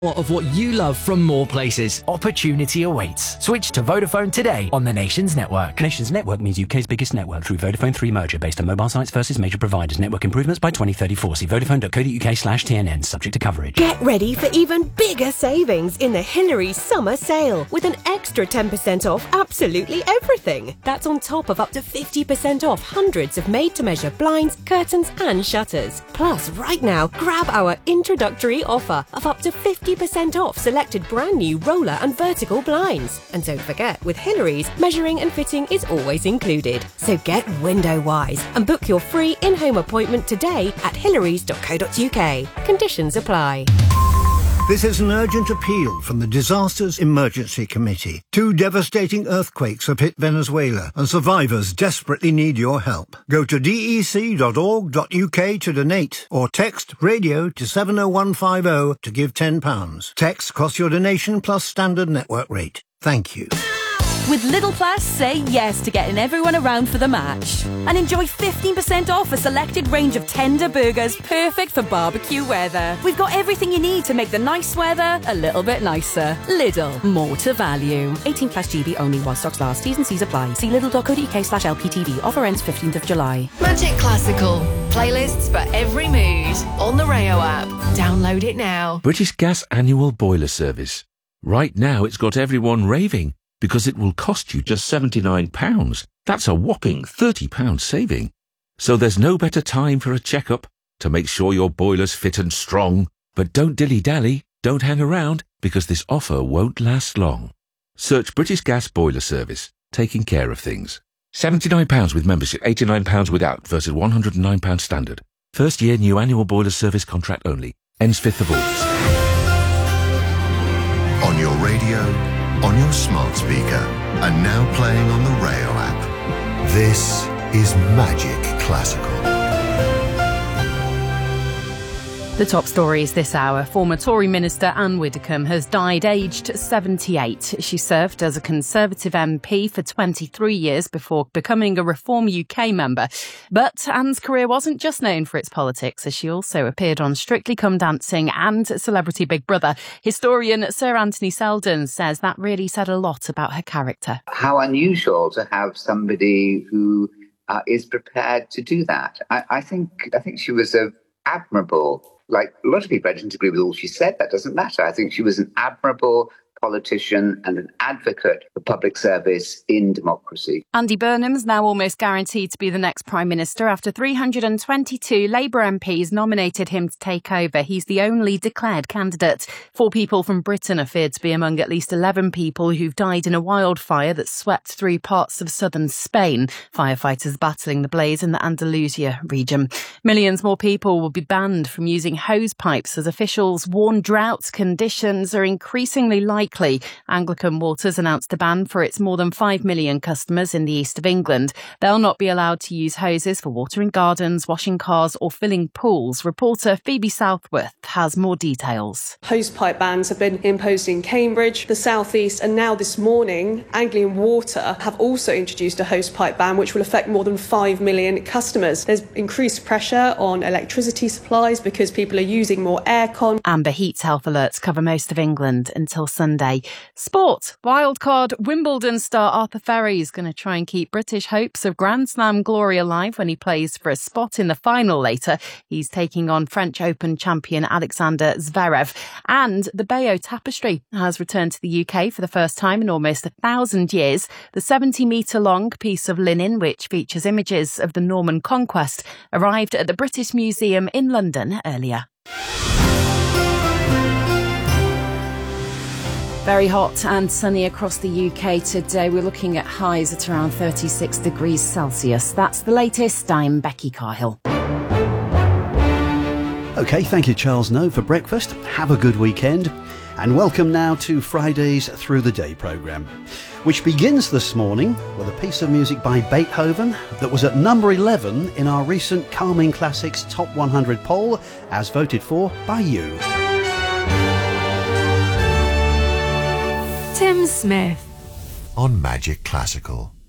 Of what you love from more places. Opportunity awaits. Switch to Vodafone today on the Nations Network. Nations Network means UK's biggest network through Vodafone 3 merger based on mobile sites versus major providers. Network improvements by 2034. See vodafone.co.uk/TNN, subject to coverage. Get ready for even bigger savings in the Hillary Summer Sale with an extra 10% off absolutely everything. That's on top of up to 50% off hundreds of made-to-measure blinds, curtains and shutters. Plus, right now, grab our introductory offer of up to 50% off selected brand new roller and vertical blinds. And don't forget, with Hillary's, measuring and fitting is always included. So get window wise and book your free in-home appointment today at hillarys.co.uk. Conditions apply. This is an urgent appeal from the Disasters Emergency Committee. 2 devastating earthquakes have hit Venezuela, and survivors desperately need your help. Go to dec.org.uk to donate, or text radio to 70150 to give £10. Text costs your donation plus standard network rate. Thank you. With Lidl Plus, say yes to getting everyone around for the match. And enjoy 15% off a selected range of tender burgers perfect for barbecue weather. We've got everything you need to make the nice weather a little bit nicer. Lidl, more to value. 18 plus GB only while stocks last. T's and C's apply. See lidl.co.uk/LPTV. Offer ends 15th of July. Magic Classical. Playlists for every mood. On the Rayo app. Download it now. British Gas annual boiler service. Right now it's got everyone raving, because it will cost you just £79. That's a whopping £30 saving. So there's no better time for a checkup to make sure your boiler's fit and strong. But don't dilly-dally, don't hang around, because this offer won't last long. Search British Gas Boiler Service, taking care of things. £79 with membership, £89 without, versus £109 standard. First year new annual boiler service contract only. Ends 5th of August. On your radio, on your smart speaker, and now playing on the Rayo app. This is Magic Classical. The top stories this hour. Former Tory Minister Anne Widdecombe has died aged 78. She served as a Conservative MP for 23 years before becoming a Reform UK member. But Anne's career wasn't just known for its politics, as she also appeared on Strictly Come Dancing and Celebrity Big Brother. Historian Sir Anthony Selden says that really said a lot about her character. How unusual to have somebody who is prepared to do that. I think she was admirable. Like a lot of people, I didn't agree with all she said. That doesn't matter. I think she was an admirable politician and an advocate for public service in democracy. Andy Burnham's now almost guaranteed to be the next Prime Minister after 322 Labour MPs nominated him to take over. He's the only declared candidate. 4 people from Britain are feared to be among at least 11 people who've died in a wildfire that swept through parts of southern Spain. Firefighters battling the blaze in the Andalusia region. Millions more people will be banned from using hose pipes as officials warn drought conditions are increasingly likely. Anglican Waters announced a ban for its more than 5 million customers in the east of England. They'll not be allowed to use hoses for watering gardens, washing cars or filling pools. Reporter Phoebe Southworth has more details. Hosepipe bans have been imposed in Cambridge, the South East, and now this morning, Anglian Water have also introduced a hosepipe ban which will affect more than 5 million customers. There's increased pressure on electricity supplies because people are using more aircon. Amber heat health alerts cover most of England until Sunday. Sport. Wildcard Wimbledon star Arthur Ferry is going to try and keep British hopes of Grand Slam glory alive when he plays for a spot in the final later. He's taking on French Open champion Alexander Zverev. And the Bayeux Tapestry has returned to the UK for the first time in almost 1,000 years. The 70-metre-long piece of linen, which features images of the Norman conquest, arrived at the British Museum in London earlier. Very hot and sunny across the UK today. We're looking at highs at around 36 degrees Celsius. That's the latest. I'm Becky Cahill. OK, thank you, Charles No, for breakfast. Have a good weekend. And welcome now to Friday's Through the Day programme, which begins this morning with a piece of music by Beethoven that was at number 11 in our recent Calming Classics Top 100 poll, as voted for by you. Tim Smith on Magic Classical.